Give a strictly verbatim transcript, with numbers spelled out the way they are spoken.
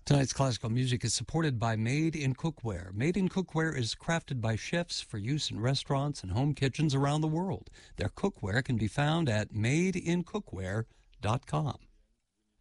Tonight's classical music is supported by Made in Cookware. Made in Cookware is crafted by chefs for use in restaurants and home kitchens around the world. Their cookware can be found at made in cookware dot com.